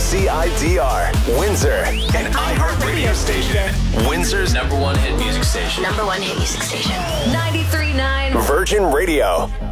WCIDR, Windsor, an iHeart radio station. Windsor's number one hit music station. 93.9 Virgin Radio.